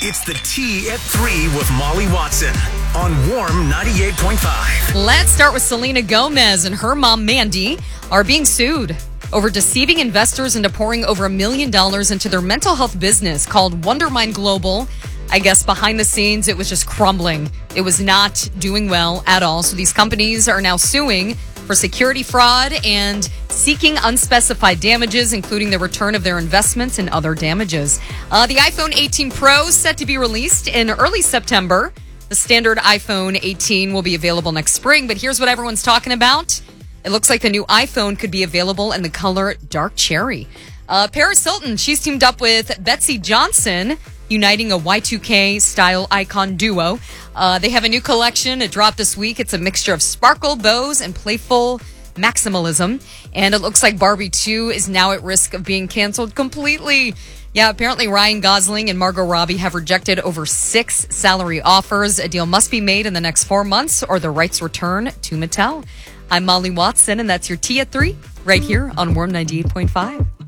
It's the Tea at 3 with Molly Watson on Warm 98.5. Let's start with Selena Gomez and her mom, Mandy, are being sued over deceiving investors into pouring over $1 million into their mental health business called Wondermind Global. I guess behind the scenes, it was just crumbling. It was not doing well at all. So these companies are now suing for security fraud and seeking unspecified damages, including the return of their investments and other damages. The iPhone 18 Pro is set to be released in early September. The standard iPhone 18 will be available next spring, but here's what everyone's talking about. It looks like the new iPhone could be available in the color dark cherry. Paris Hilton, she's teamed up with Betsy Johnson, uniting a Y2K style icon duo. They have a new collection. It dropped this week. It's a mixture of sparkle, bows, and playful maximalism. And it looks like Barbie 2 is now at risk of being canceled completely. Yeah, apparently Ryan Gosling and Margot Robbie have rejected over 6 salary offers. A deal must be made in the next 4 months or the rights return to Mattel. I'm Molly Watson, and that's your Tea at 3 right here on Warm 98.5.